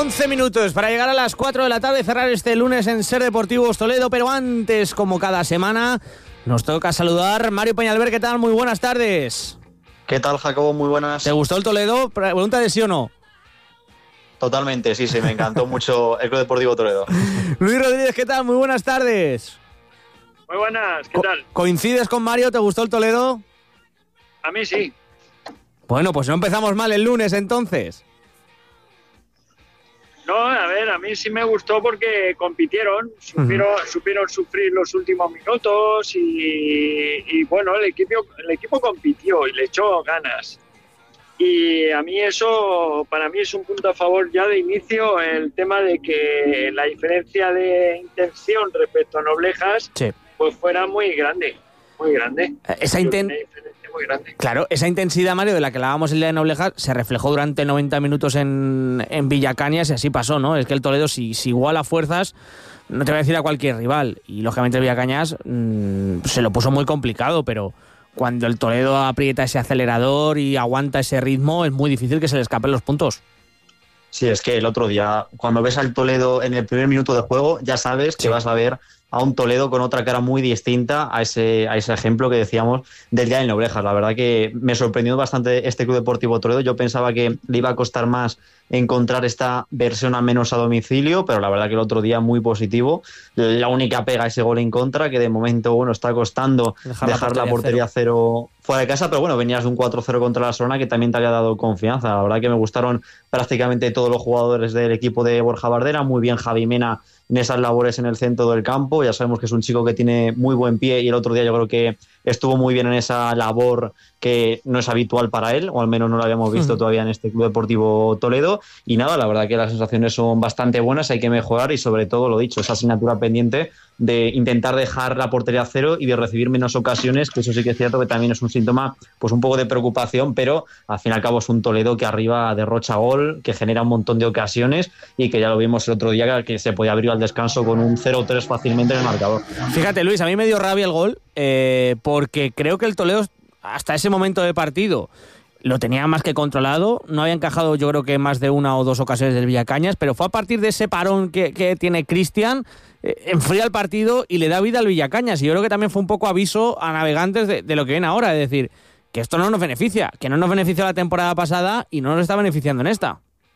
11 minutos para llegar a las 4 de la tarde, cerrar este lunes en Ser Deportivos Toledo, pero antes, como cada semana, nos toca saludar Mario Peñalver. ¿Qué tal? Muy buenas tardes. ¿Qué tal, Jacobo? Muy buenas. ¿Te gustó el Toledo? Pregunta de sí o no. Totalmente, sí, me encantó mucho el Club Deportivo Toledo. Luis Rodríguez, ¿qué tal? Muy buenas tardes. Muy buenas, ¿qué tal? ¿Coincides con Mario? ¿Te gustó el Toledo? A mí sí. Bueno, pues no empezamos mal el lunes entonces. No, a ver, a mí sí me gustó porque compitieron, supieron sufrir los últimos minutos y bueno, el equipo compitió y le echó ganas. Y a mí eso, para mí es un punto a favor ya de inicio, el tema de que la diferencia de intención respecto a Noblejas, sí, pues fuera muy grande. Muy grande. Muy grande. Claro, esa intensidad, Mario, de la que hablábamos el día de Noblejas, se reflejó durante 90 minutos en Villacañas y así pasó, ¿no? Es que el Toledo, si iguala fuerzas, no te voy a decir a cualquier rival. Y lógicamente el Villacañas se lo puso muy complicado, pero cuando el Toledo aprieta ese acelerador y aguanta ese ritmo, es muy difícil que se le escapen los puntos. Sí, es que el otro día, cuando ves al Toledo en el primer minuto de juego, ya sabes que vas a ver a un Toledo con otra cara muy distinta a ese ejemplo que decíamos del día del Noblejas. La verdad que me sorprendió bastante este Club Deportivo Toledo. Yo pensaba que le iba a costar más encontrar esta versión al menos a domicilio, pero la verdad que el otro día muy positivo. La única pega, ese gol en contra, que de momento bueno está costando dejar la portería cero fuera de casa, pero bueno, venías de un 4-0 contra la Sorona que también te había dado confianza. La verdad que me gustaron prácticamente todos los jugadores del equipo de Borja Bardera, muy bien Javi Mena en esas labores en el centro del campo. Ya sabemos que es un chico que tiene muy buen pie y el otro día yo creo que estuvo muy bien en esa labor que no es habitual para él, o al menos no lo habíamos visto todavía en este Club Deportivo Toledo. Y nada, la verdad que las sensaciones son bastante buenas, hay que mejorar y sobre todo, lo dicho, esa asignatura pendiente de intentar dejar la portería a cero y de recibir menos ocasiones, que eso sí que es cierto que también es un síntoma pues un poco de preocupación, pero al fin y al cabo es un Toledo que arriba derrocha gol, que genera un montón de ocasiones y que ya lo vimos el otro día que se podía abrir al descanso con un 0-3 fácilmente en el marcador. Fíjate, Luis, a mí me dio rabia el gol porque creo que el Toledo hasta ese momento de partido lo tenía más que controlado, no había encajado yo creo que más de una o dos ocasiones del Villacañas, pero fue a partir de ese parón que tiene Cristian, enfría el partido y le da vida al Villacañas, y yo creo que también fue un poco aviso a navegantes de lo que viene ahora, es decir, que esto no nos beneficia, que no nos benefició la temporada pasada y no nos está beneficiando en esta.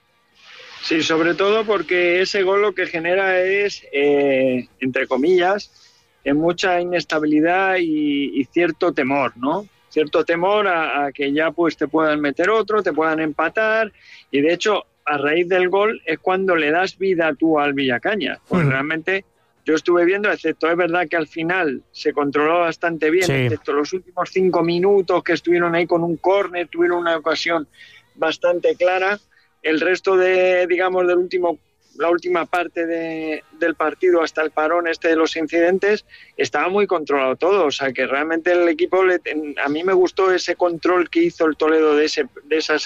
Sí, sobre todo porque ese gol lo que genera es, entre comillas, mucha inestabilidad y cierto temor, ¿no? Cierto temor a que ya pues te puedan meter otro, te puedan empatar, y de hecho a raíz del gol es cuando le das vida tú al Villacañas, pues realmente yo estuve viendo, excepto es verdad que al final se controló bastante bien, excepto los últimos 5 minutos que estuvieron ahí con un córner, tuvieron una ocasión bastante clara, el resto de, digamos, la última parte del partido hasta el parón de los incidentes estaba muy controlado todo, o sea que realmente el equipo a mí me gustó ese control que hizo el Toledo de esa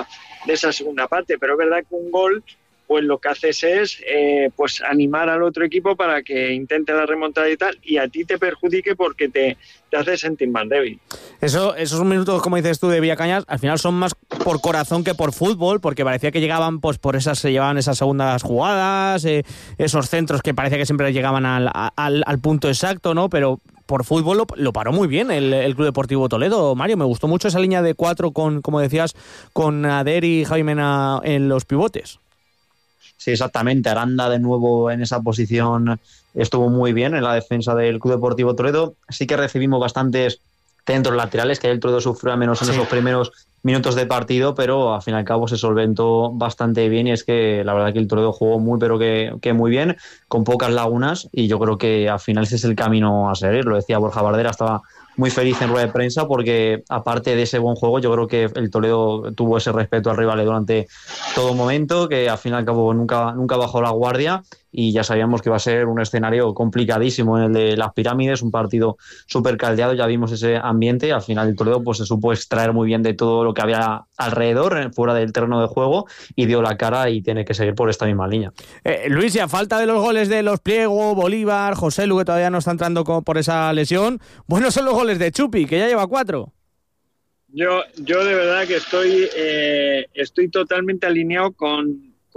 segunda parte, pero es verdad que un gol pues lo que haces es pues animar al otro equipo para que intente la remontada y tal, y a ti te perjudique porque te hace sentir más débil. Esos minutos, como dices tú, de Villacañas, al final son más por corazón que por fútbol, porque parecía que llegaban, pues se llevaban esas segundas jugadas, esos centros que parecía que siempre llegaban al punto exacto, ¿no? Pero por fútbol lo paró muy bien el Club Deportivo Toledo. Mario, me gustó mucho esa línea de 4 con, como decías, con Ader y Javi Mena en los pivotes. Sí, exactamente. Aranda de nuevo en esa posición estuvo muy bien en la defensa del Club Deportivo Toledo. Sí que recibimos bastantes centros laterales, que el Toledo sufrió al menos en esos primeros minutos de partido, pero al fin y al cabo se solventó bastante bien, y es que la verdad que el Toledo jugó muy pero que muy bien, con pocas lagunas, y yo creo que al final ese es el camino a seguir. Lo decía Borja Bardera, estaba muy feliz en rueda de prensa porque aparte de ese buen juego, yo creo que el Toledo tuvo ese respeto al rival durante todo momento, que al fin y al cabo nunca bajó la guardia, y ya sabíamos que iba a ser un escenario complicadísimo en el de las Pirámides, un partido súper caldeado, ya vimos ese ambiente, y al final el Toledo pues se supo extraer muy bien de todo lo que había alrededor, fuera del terreno de juego, y dio la cara y tiene que seguir por esta misma línea. Luis, y a falta de los goles de los Pliego, Bolívar, José Lu, que todavía no está entrando por esa lesión, buenos son los goles de Chupi, que ya lleva 4. Yo de verdad que estoy totalmente alineado con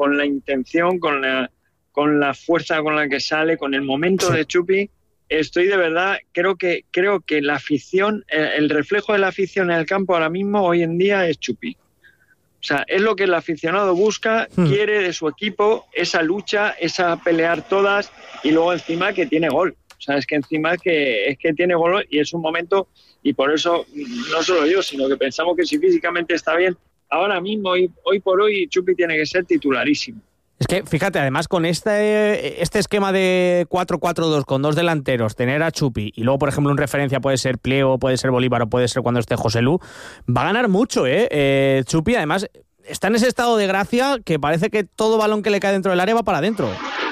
con la intención, con la fuerza con la que sale, con el momento de Chupi. Estoy de verdad, creo que la afición, el reflejo de la afición en el campo ahora mismo, hoy en día, es Chupi. O sea, es lo que el aficionado busca, quiere de su equipo, esa lucha, esa pelear todas, y luego encima que tiene gol. O sea, es que encima es que tiene gol y es un momento, y por eso, no solo yo, sino que pensamos que si físicamente está bien, ahora mismo, hoy por hoy, Chupi tiene que ser titularísimo. Es que, fíjate, además con este esquema de 4-4-2 con dos delanteros, tener a Chupi y luego, por ejemplo, en referencia puede ser Pliego, puede ser Bolívar o puede ser cuando esté Joselu, va a ganar mucho, Chupi, además, está en ese estado de gracia que parece que todo balón que le cae dentro del área va para adentro.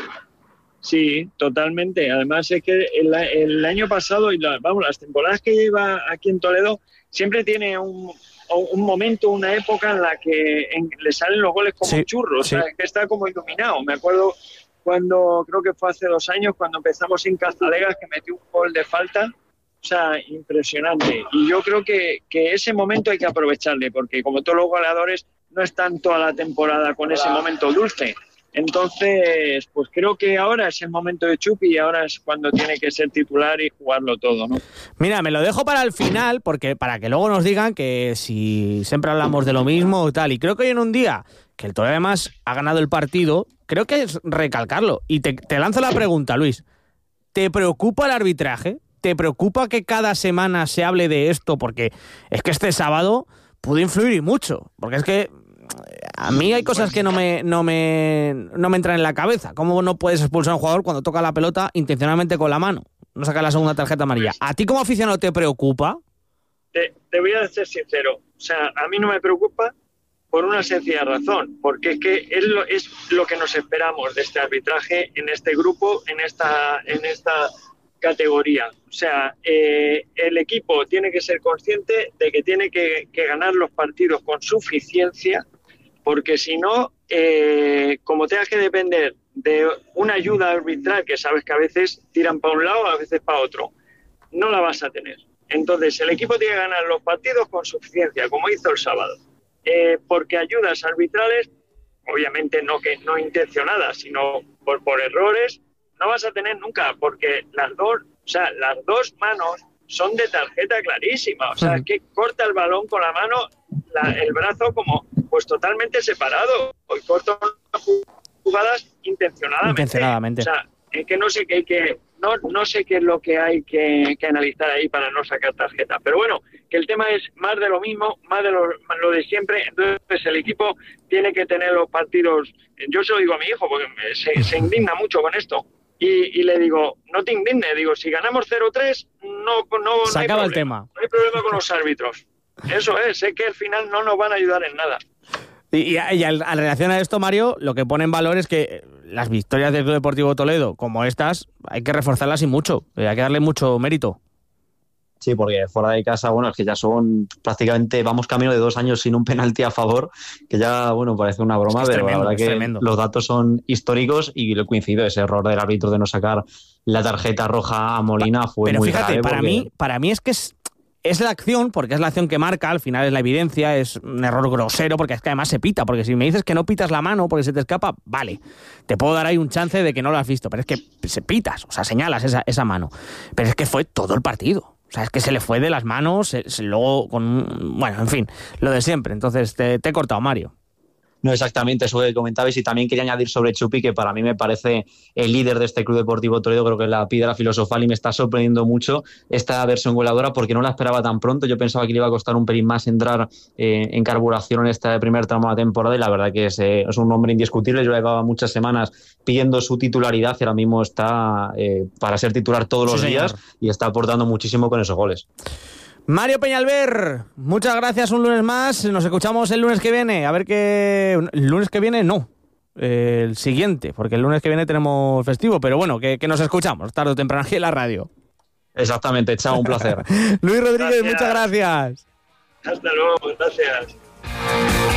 Sí, totalmente. Además es que el año pasado y las temporadas que lleva aquí en Toledo siempre tiene un momento, una época en la que le salen los goles como churros, sí. O sea, que está como iluminado. Me acuerdo cuando, creo que fue hace 2 años, cuando empezamos sin Castalegas, que metió un gol de falta, o sea, impresionante. Y yo creo que ese momento hay que aprovecharle, porque como todos los goleadores no están toda la temporada con ese momento dulce. Entonces, pues creo que ahora es el momento de Chupi y ahora es cuando tiene que ser titular y jugarlo todo, ¿no? Mira, me lo dejo para el final, porque para que luego nos digan que si siempre hablamos de lo mismo o tal. Y creo que hoy en un día que el Toledo además ha ganado el partido, creo que es recalcarlo. Y te lanzo la pregunta, Luis. ¿Te preocupa el arbitraje? ¿Te preocupa que cada semana se hable de esto? Porque es que este sábado pudo influir y mucho. Porque es que a mí hay cosas que no me entran en la cabeza. ¿Cómo no puedes expulsar a un jugador cuando toca la pelota intencionalmente con la mano? No saca la segunda tarjeta amarilla. ¿A ti como aficionado te preocupa? Te voy a ser sincero. O sea, a mí no me preocupa por una sencilla razón. Porque es que es lo que nos esperamos de este arbitraje en este grupo, en esta categoría. O sea, el equipo tiene que ser consciente de que tiene que ganar los partidos con suficiencia, porque si no, como tengas que depender de una ayuda arbitral, que sabes que a veces tiran para un lado, a veces para otro, no la vas a tener. Entonces, el equipo tiene que ganar los partidos con suficiencia, como hizo el sábado. Porque ayudas arbitrales, obviamente no intencionadas, sino por errores, no vas a tener nunca, porque las dos manos son de tarjeta clarísima. O sea, es que corta el balón con la mano, el brazo como pues totalmente separado, y corta jugadas intencionadamente. O sea, es que no sé no sé qué es lo que hay que analizar ahí para no sacar tarjeta. Pero bueno, que el tema es más de lo mismo, más de lo de siempre. Entonces el equipo tiene que tener los partidos. Yo se lo digo a mi hijo porque se indigna mucho con esto. Y le digo, no te indignes, digo, si ganamos 0-3, no se acaba el tema. No hay problema con los árbitros. Eso sé que al final no nos van a ayudar en nada. Y al relación a esto, Mario, lo que pone en valor es que las victorias del Club Deportivo Toledo, como estas, hay que reforzarlas y mucho. Hay que darle mucho mérito. Sí, porque fuera de casa, bueno, es que ya son prácticamente, vamos camino de 2 años sin un penalti a favor, que ya, bueno, parece una broma, pero la verdad que los datos son históricos y lo coincido, ese error del árbitro de no sacar la tarjeta roja a Molina fue muy grave. Pero fíjate, para mí es que es la acción, porque es la acción que marca, al final es la evidencia, es un error grosero, porque es que además se pita, porque si me dices que no pitas la mano porque se te escapa, vale, te puedo dar ahí un chance de que no lo has visto, pero es que se pitas, o sea, señalas esa mano, pero es que fue todo el partido. O sea, es que se le fue de las manos, luego bueno, en fin, lo de siempre. Entonces, te he cortado, Mario. No, exactamente, eso que comentabais, y también quería añadir sobre Chupi, que para mí me parece el líder de este Club Deportivo Toledo, creo que es la piedra filosofal, y me está sorprendiendo mucho esta versión goleadora porque no la esperaba tan pronto. Yo pensaba que le iba a costar un pelín más entrar en carburación en este primer tramo de la temporada, y la verdad que es un hombre indiscutible. Yo llevaba muchas semanas pidiendo su titularidad y ahora mismo está para ser titular todos los días, y está aportando muchísimo con esos goles. Mario Peñalver, muchas gracias un lunes más. Nos escuchamos el lunes que viene. A ver qué... El lunes que viene no, el siguiente, porque el lunes que viene tenemos festivo, pero bueno, que nos escuchamos tarde o temprano aquí en la radio. Exactamente, chao, un placer. Luis Rodríguez, gracias. Muchas gracias. Hasta luego, gracias.